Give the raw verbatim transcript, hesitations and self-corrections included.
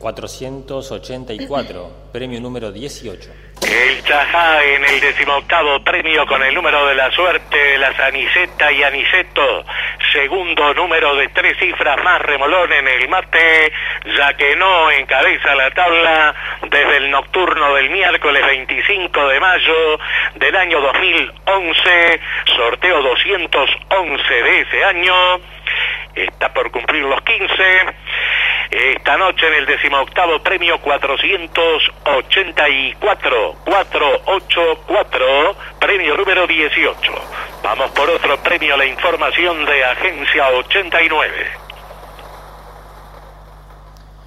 cuatrocientos ochenta y cuatro, premio número dieciocho. El Chajá en el decimoctavo premio con el número de la suerte de las Aniceta y Aniceto, segundo número de tres cifras más remolón en el mate, ya que no encabeza la tabla desde el nocturno del miércoles veinticinco de mayo del año dos mil once, sorteo doscientos once de ese año. Está por cumplir los quince. Esta noche en el decimoctavo premio cuatrocientos ochenta y cuatro, cuatrocientos ochenta y cuatro, premio número dieciocho. Vamos por otro premio, la información de Agencia ochenta y nueve.